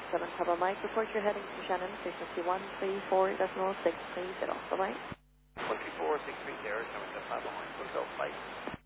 7 Papa Mike, report your heading to Shannon, frequency 134.630. Bye-bye. 134.630, coming to Papa Mike, Hotel Flight